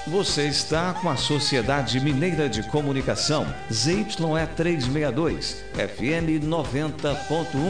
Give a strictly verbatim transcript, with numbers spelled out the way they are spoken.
Você está com a Sociedade Mineira de Comunicação, Z Y E trezentos e sessenta e dois, F M noventa ponto um.